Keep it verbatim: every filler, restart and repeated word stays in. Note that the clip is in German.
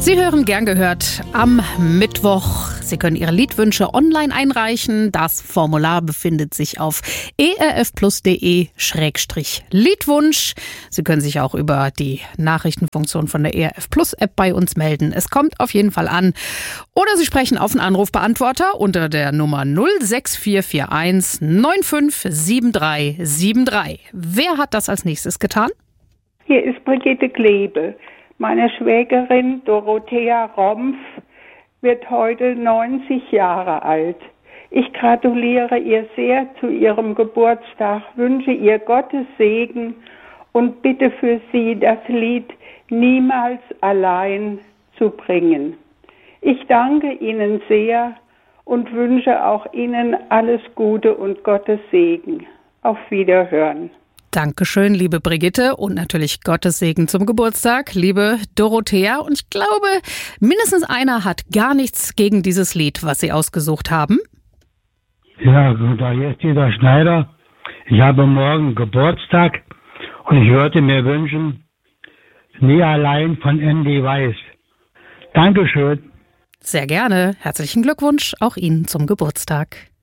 Sie hören gern gehört am Mittwoch. Sie können Ihre Liedwünsche online einreichen. Das Formular befindet sich auf erfplus.de Schrägstrich Liedwunsch. Sie können sich auch über die Nachrichtenfunktion von der E R F Plus App bei uns melden. Es kommt auf jeden Fall an. Oder Sie sprechen auf einen Anrufbeantworter unter der Nummer null sechs vier vier eins neun fünf sieben drei sieben drei. Wer hat das als nächstes getan? Hier ist Brigitte Klebe. Meine Schwägerin Dorothea Rompf wird heute neunzig Jahre alt. Ich gratuliere ihr sehr zu ihrem Geburtstag, wünsche ihr Gottes Segen und bitte für sie, das Lied Niemals allein zu bringen. Ich danke Ihnen sehr und wünsche auch Ihnen alles Gute und Gottes Segen. Auf Wiederhören. Dankeschön, liebe Brigitte, und natürlich Gottes Segen zum Geburtstag, liebe Dorothea. Und ich glaube, mindestens einer hat gar nichts gegen dieses Lied, was Sie ausgesucht haben. Ja, da hier ist dieser Schneider. Ich habe morgen Geburtstag und ich würde mir wünschen, Nie allein von Andy Weiss. Dankeschön. Sehr gerne. Herzlichen Glückwunsch auch Ihnen zum Geburtstag.